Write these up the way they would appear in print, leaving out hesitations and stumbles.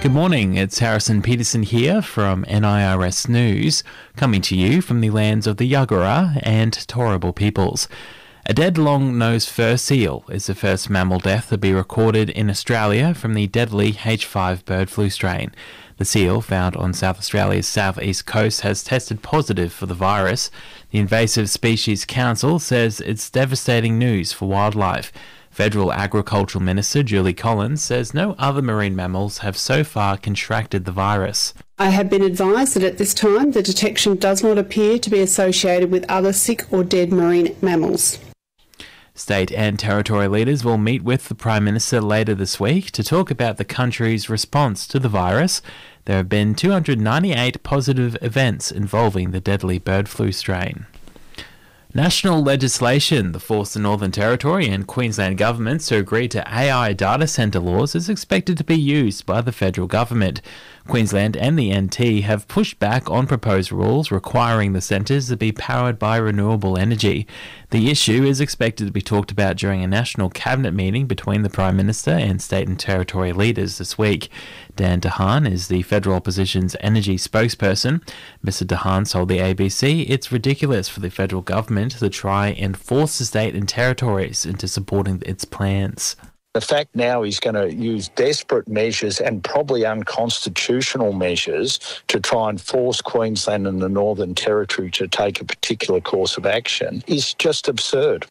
Good morning, it's Harrison Peterson here from NIRS News, coming to you from the lands of the Yagara and Turrbal peoples. A dead long-nosed fur seal is the first mammal death to be recorded in Australia from the deadly H5 bird flu strain. The seal, found on South Australia's southeast coast, has tested positive for the virus. The Invasive Species Council says it's devastating news for wildlife. Federal Agricultural Minister Julie Collins says no other marine mammals have so far contracted the virus. I have been advised that at this time the detection does not appear to be associated with other sick or dead marine mammals. State and territory leaders will meet with the Prime Minister later this week to talk about the country's response to the virus. There have been 298 positive events involving the deadly bird flu strain. National legislation that forced the Northern Territory and Queensland governments to agree to AI data centre laws is expected to be used by the federal government. Queensland and the NT have pushed back on proposed rules requiring the centres to be powered by renewable energy. The issue is expected to be talked about during a national cabinet meeting between the Prime Minister and state and territory leaders this week. Dan Dehaan is the federal opposition's energy spokesperson. Mr Dehaan told the ABC it's ridiculous for the federal government to try and force the state and territories into supporting its plans. The fact now he's going to use desperate measures and probably unconstitutional measures to try and force Queensland and the Northern Territory to take a particular course of action is just absurd.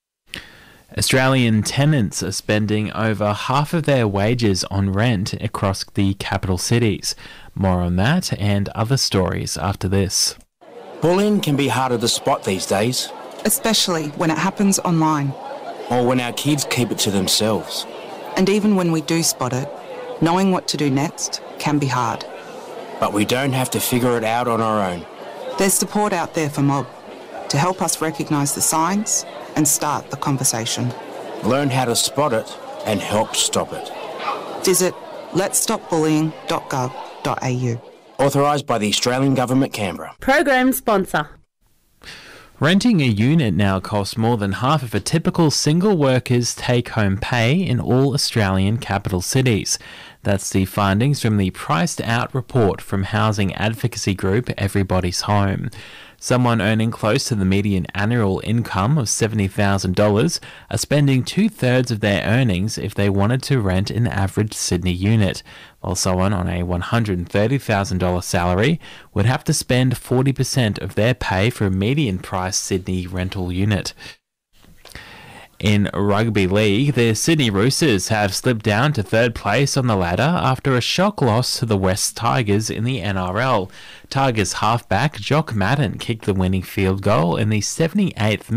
Australian tenants are spending over half of their wages on rent across the capital cities. More on that and other stories after this. Bullying can be harder to spot these days, especially when it happens online. Or when our kids keep it to themselves. And even when we do spot it, knowing what to do next can be hard. But we don't have to figure it out on our own. There's support out there for Mob to help us recognise the signs and start the conversation. Learn how to spot it and help stop it. Visit letsstopbullying.gov.au. Authorised by the Australian Government, Canberra. Program sponsor. Renting a unit now costs more than half of a typical single worker's take-home pay in all Australian capital cities. That's the findings from the Priced Out report from housing advocacy group Everybody's Home. Someone earning close to the median annual income of $70,000 are spending two-thirds of their earnings if they wanted to rent an average Sydney unit, while someone on a $130,000 salary would have to spend 40% of their pay for a median-priced Sydney rental unit. In rugby league, the Sydney Roosters have slipped down to third place on the ladder after a shock loss to the West Tigers in the NRL. Tigers halfback Jock Madden kicked the winning field goal in the 78th